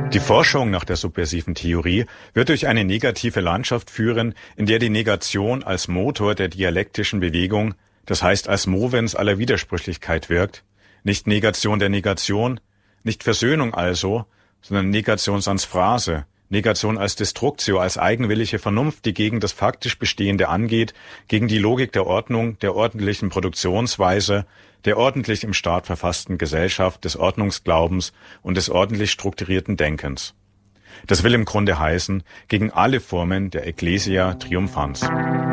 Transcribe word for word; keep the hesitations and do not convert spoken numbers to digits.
Die Forschung nach der subversiven Theorie wird durch eine negative Landschaft führen, in der die Negation als Motor der dialektischen Bewegung, das heißt als Movens aller Widersprüchlichkeit wirkt, nicht Negation der Negation, nicht Versöhnung also, sondern Negation sans Phrase, Negation als Destructio, als eigenwillige Vernunft, die gegen das faktisch Bestehende angeht, gegen die Logik der Ordnung, der ordentlichen Produktionsweise, der ordentlich im Staat verfassten Gesellschaft, des Ordnungsglaubens und des ordentlich strukturierten Denkens. Das will im Grunde heißen, gegen alle Formen der Ecclesia Triumphans.